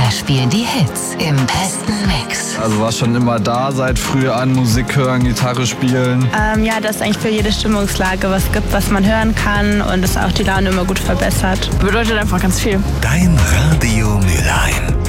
Wir spielen die Hits im besten Mix. Also war schon immer da, seit früh an Musik hören, Gitarre spielen. Ja, dass es eigentlich für jede Stimmungslage was gibt, was man hören kann und es auch die Laune immer gut verbessert. Bedeutet einfach ganz viel. Dein Radio Mülheim.